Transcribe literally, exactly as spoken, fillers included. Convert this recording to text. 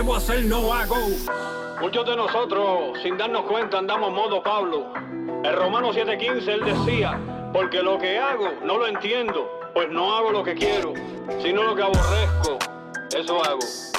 debo hacer, no hago. Muchos de nosotros, sin darnos cuenta, andamos modo Pablo. En Romanos siete quince él decía, porque lo que hago no lo entiendo, pues no hago lo que quiero, sino lo que aborrezco, eso hago.